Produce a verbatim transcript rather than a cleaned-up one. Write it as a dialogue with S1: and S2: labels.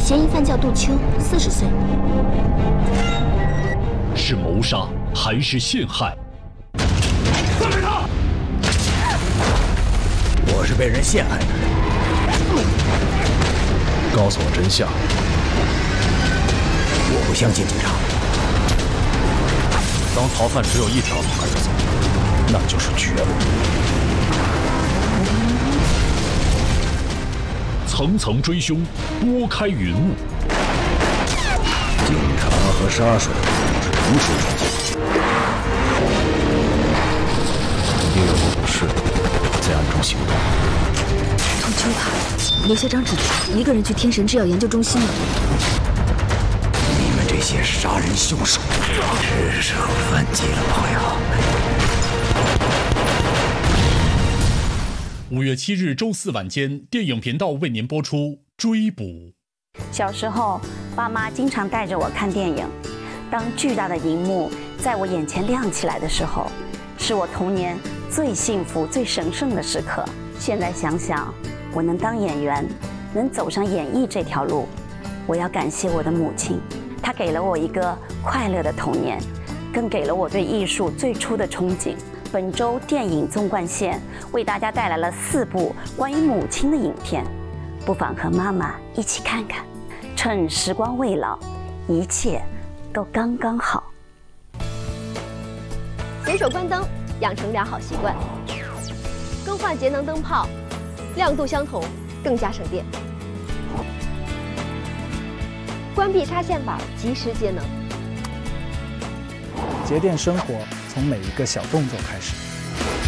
S1: 嫌疑犯叫杜秋，四十岁。
S2: 是谋杀还是陷害？
S3: 放开他！我是被人陷害的。
S2: 告诉我真相。
S3: 我不相信警察。
S2: 当逃犯只有一条路可以走，那就是绝路。层层追凶，拨开云雾。
S3: 警察和杀手是同时出现，
S2: 肯定有武士在暗中行动。
S1: 杜秋他刘校长指出，一个人去天神制药研究中心了。
S3: 你们这些杀人凶手，是时候反击了，朋友。
S2: 五月七日周四晚间，电影频道为您播出《追捕》。
S4: 小时候，爸妈经常带着我看电影。当巨大的荧幕在我眼前亮起来的时候，是我童年最幸福、最神圣的时刻。现在想想，我能当演员，能走上演艺这条路，我要感谢我的母亲，她给了我一个快乐的童年，更给了我对艺术最初的憧憬。本周电影纵贯线为大家带来了四部关于母亲的影片，不妨和妈妈一起看看，趁时光未老，一切都刚刚好。
S5: 随手关灯，养成良好习惯。更换节能灯泡，亮度相同，更加省电。关闭插线板，及时节能。
S6: 节电生活从每一个小动作开始。